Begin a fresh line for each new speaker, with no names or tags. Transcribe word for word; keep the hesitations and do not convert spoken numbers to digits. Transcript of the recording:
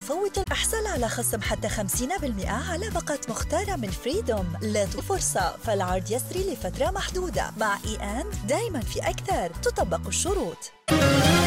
فوت احصل على خصم حتى خمسين بالمئة على باقات مختارة من فريدوم. لا فرصة، فالعرض يسري لفترة محدودة. مع اي اند دايما في أكثر، تطبق الشروط.